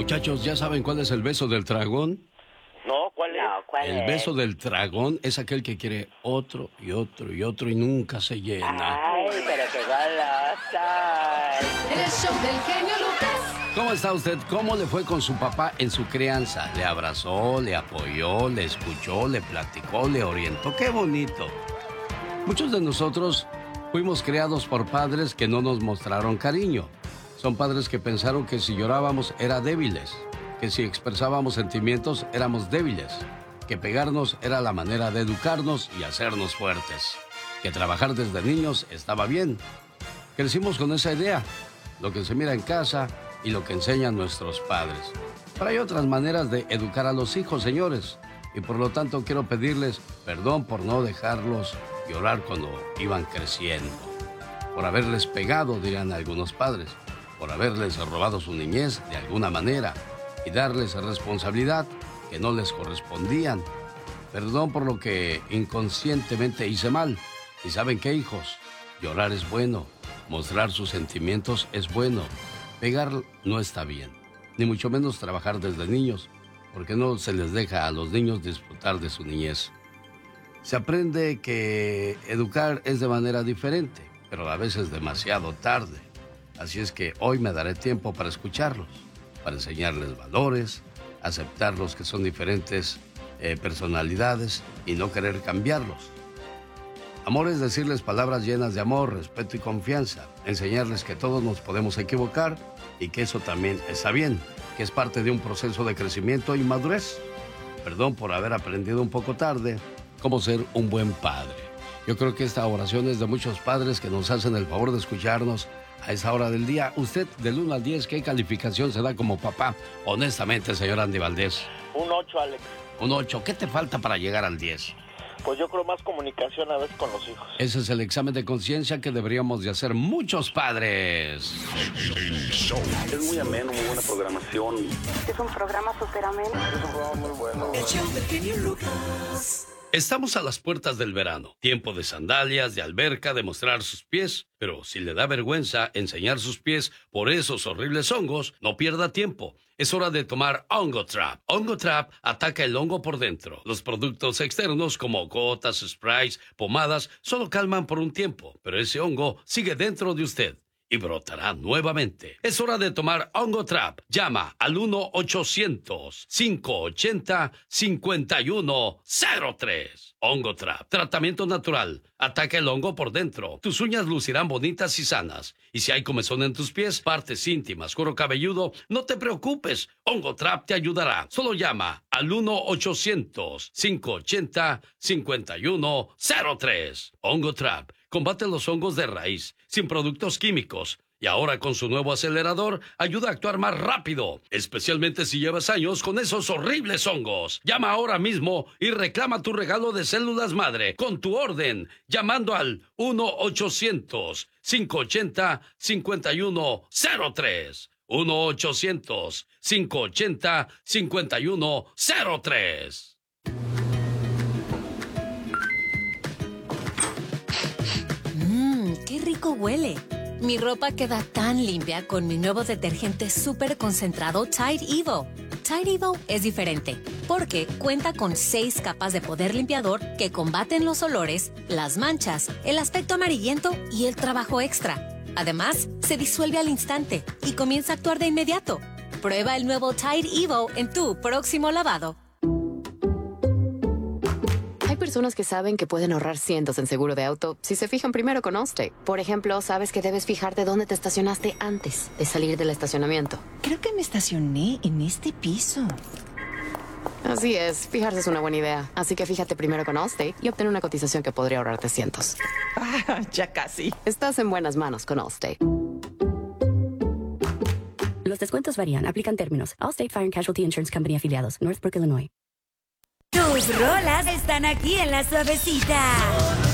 Muchachos, ¿ya saben cuál es el beso del dragón? No, ¿cuál es? No, ¿cuál El es? beso del dragón es aquel que quiere otro y otro y otro y nunca se llena. Ay, pero qué golosa. El show del genio Lucas. ¿Cómo está usted? ¿Cómo le fue con su papá en su crianza? ¿Le abrazó, le apoyó, le escuchó, le platicó, le orientó? ¡Qué bonito! Muchos de nosotros fuimos criados por padres que no nos mostraron cariño. Son padres que pensaron que si llorábamos era débiles, que si expresábamos sentimientos éramos débiles, que pegarnos era la manera de educarnos y hacernos fuertes, que trabajar desde niños estaba bien. Crecimos con esa idea, lo que se mira en casa y lo que enseñan nuestros padres. Pero hay otras maneras de educar a los hijos, señores, y por lo tanto quiero pedirles perdón por no dejarlos llorar cuando iban creciendo, por haberles pegado, dirán algunos padres, por haberles robado su niñez de alguna manera y darles responsabilidad que no les correspondían. Perdón por lo que inconscientemente hice mal. ¿Y saben qué, hijos? Llorar es bueno, mostrar sus sentimientos es bueno, pegar no está bien, ni mucho menos trabajar desde niños, porque no se les deja a los niños disfrutar de su niñez. Se aprende que educar es de manera diferente, pero a veces demasiado tarde. Así es que hoy me daré tiempo para escucharlos, para enseñarles valores, aceptar los que son diferentes personalidades y no querer cambiarlos. Amor es decirles palabras llenas de amor, respeto y confianza, enseñarles que todos nos podemos equivocar y que eso también está bien, que es parte de un proceso de crecimiento y madurez. Perdón por haber aprendido un poco tarde cómo ser un buen padre. Yo creo que esta oración es de muchos padres que nos hacen el favor de escucharnos a esa hora del día. Usted, del 1 al 10, ¿qué calificación se da como papá? Honestamente, señor Andy Valdés. Un 8, Alex. Un 8. ¿Qué te falta para llegar al 10? Pues yo creo más comunicación a veces con los hijos. Ese es el examen de conciencia que deberíamos de hacer muchos padres. Es muy ameno, muy buena programación. Es un programa súper ameno. Es un programa muy bueno. El show del genio Lucas. Estamos a las puertas del verano, tiempo de sandalias, de alberca, de mostrar sus pies, pero si le da vergüenza enseñar sus pies por esos horribles hongos, no pierda tiempo. Es hora de tomar Hongo Trap. Hongo Trap ataca el hongo por dentro. Los productos externos como gotas, sprays, pomadas, solo calman por un tiempo, pero ese hongo sigue dentro de usted y brotará nuevamente. Es hora de tomar Hongo Trap. Llama al 1-800-580-5103. Hongo Trap. Tratamiento natural. Ataca el hongo por dentro. Tus uñas lucirán bonitas y sanas. Y si hay comezón en tus pies, partes íntimas, cuero cabelludo, no te preocupes. Hongo Trap te ayudará. Solo llama al 1-800-580-5103. Hongo Trap. Combate los hongos de raíz, sin productos químicos. Y ahora con su nuevo acelerador, ayuda a actuar más rápido, especialmente si llevas años con esos horribles hongos. Llama ahora mismo y reclama tu regalo de células madre con tu orden, llamando al 1-800-580-5103. 1-800-580-5103. ¡Qué rico huele! Mi ropa queda tan limpia con mi nuevo detergente súper concentrado Tide Evo. Tide Evo es diferente porque cuenta con 6 capas de poder limpiador que combaten los olores, las manchas, el aspecto amarillento y el trabajo extra. Además, se disuelve al instante y comienza a actuar de inmediato. Prueba el nuevo Tide Evo en tu próximo lavado. Hay personas que saben que pueden ahorrar cientos en seguro de auto si se fijan primero con Allstate. Por ejemplo, sabes que debes fijarte dónde te estacionaste antes de salir del estacionamiento. Creo que me estacioné en este piso. Así es, fijarse es una buena idea. Así que fíjate primero con Allstate y obtén una cotización que podría ahorrarte cientos. Ya casi. Estás en buenas manos con Allstate. Los descuentos varían. Aplican términos. Allstate Fire and Casualty Insurance Company afiliados. Northbrook, Illinois. Tus rolas están aquí en La Suavecita.